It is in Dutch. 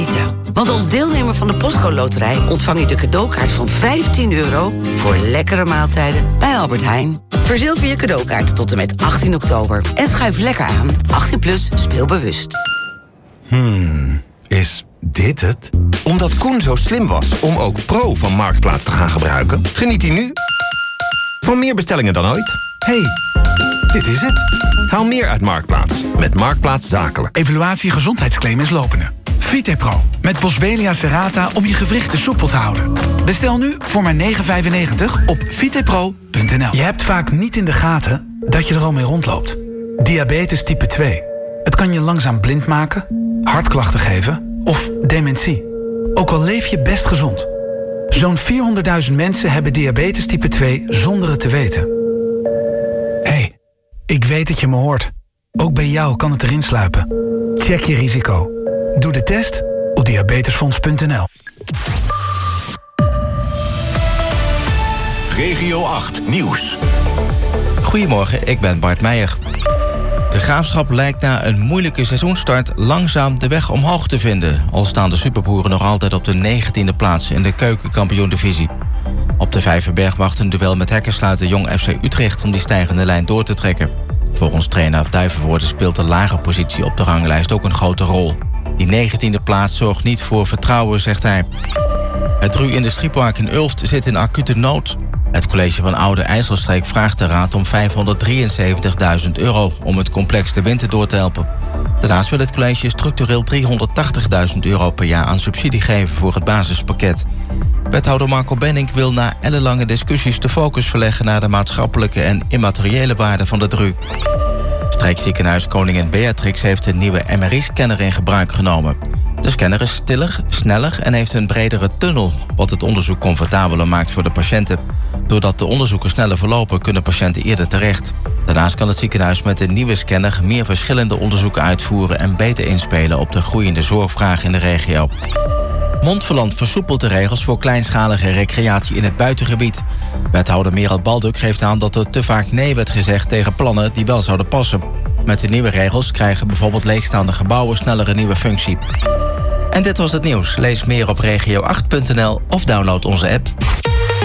Want als deelnemer van de Postcode Loterij ontvang je de cadeaukaart van €15 voor lekkere maaltijden bij Albert Heijn. Verzilver je cadeaukaart tot en met 18 oktober en schuif lekker aan. 18 plus, speel bewust. Is dit het? Omdat Koen zo slim was om ook Pro van Marktplaats te gaan gebruiken, geniet hij nu van meer bestellingen dan ooit. Hey, dit is het. Haal meer uit Marktplaats met Marktplaats Zakelijk. Evaluatie gezondheidsclaim is lopende. VitePro met Boswellia serrata om je gewrichten soepel te houden. Bestel nu voor maar €9,95 op vitepro.nl. Je hebt vaak niet in de gaten dat je er al mee rondloopt. Diabetes type 2. Het kan je langzaam blind maken, hartklachten geven of dementie. Ook al leef je best gezond. Zo'n 400.000 mensen hebben diabetes type 2 zonder het te weten. Hey, ik weet dat je me hoort. Ook bij jou kan het erin sluipen. Check je risico. Doe de test op diabetesfonds.nl. Regio 8 Nieuws. Goedemorgen, ik ben Bart Meijer. De Graafschap lijkt na een moeilijke seizoenstart langzaam de weg omhoog te vinden. Al staan de superboeren nog altijd op de 19e plaats in de keukenkampioen-divisie. Op de Vijverberg wacht een duel met hekkersluiter Jong FC Utrecht om die stijgende lijn door te trekken. Volgens trainer Duivenvoorde speelt de lage positie op de ranglijst ook een grote rol. Die 19e plaats zorgt niet voor vertrouwen, zegt hij. Het Dru Industriepark in Ulft zit in acute nood. Het college van Oude IJsselstreek vraagt de raad om €573.000 om het complex de winter door te helpen. Daarnaast wil het college structureel €380.000 per jaar aan subsidie geven voor het basispakket. Wethouder Marco Benink wil na ellenlange discussies de focus verleggen naar de maatschappelijke en immateriële waarde van de Dru. Streekziekenhuis Koningin Beatrix heeft een nieuwe MRI-scanner in gebruik genomen. De scanner is stiller, sneller en heeft een bredere tunnel, wat het onderzoek comfortabeler maakt voor de patiënten. Doordat de onderzoeken sneller verlopen, kunnen patiënten eerder terecht. Daarnaast kan het ziekenhuis met een nieuwe scanner meer verschillende onderzoeken uitvoeren en beter inspelen op de groeiende zorgvraag in de regio. Montferland versoepelt de regels voor kleinschalige recreatie in het buitengebied. Wethouder Merel Balduk geeft aan dat er te vaak nee werd gezegd tegen plannen die wel zouden passen. Met de nieuwe regels krijgen bijvoorbeeld leegstaande gebouwen sneller een nieuwe functie. En dit was het nieuws. Lees meer op regio8.nl of download onze app.